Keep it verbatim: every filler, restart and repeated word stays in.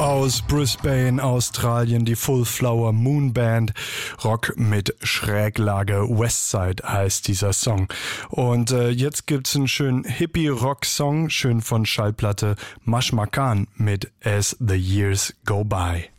Aus Brisbane, Australien, die Full Flower Moon Band. Rock mit Schräglage, Westside heißt dieser Song. Und äh, jetzt gibt's einen schönen Hippie-Rock-Song, schön von Schallplatte Mashmakan mit As the Years Go By.